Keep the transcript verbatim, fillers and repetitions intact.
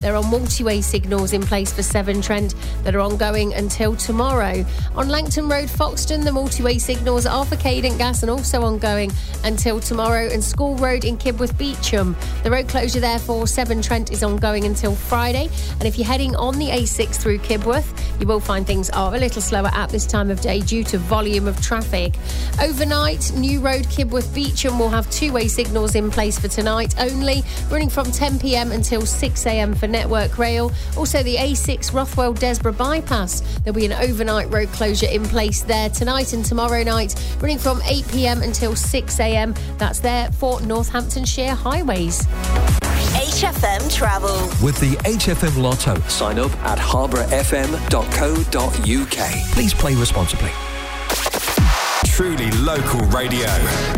There are multi-way signals in place for Severn Trent that are ongoing until tomorrow. On Langton Road, Foxton, the multi-way signals are for Cadent Gas and also ongoing until tomorrow. And School Road in Kibworth Beecham, the road closure there for Severn Trent is ongoing until Friday. And if you're heading on the A six through Kibworth, you will find things are a little slower at this time of day due to volume of traffic. Overnight, New Road Kibworth Beecham will have two-way signals in place for tonight only, running from ten p m until six a m for Network Rail. Also, the A six Rothwell Desborough bypass, there'll be an overnight road closure in place there tonight and tomorrow night, running from eight p m until six a m. That's there for Northamptonshire highways. H F M Travel. With the H F M Lotto. Sign up at harbour f m dot co dot u k. Please play responsibly. Truly local radio.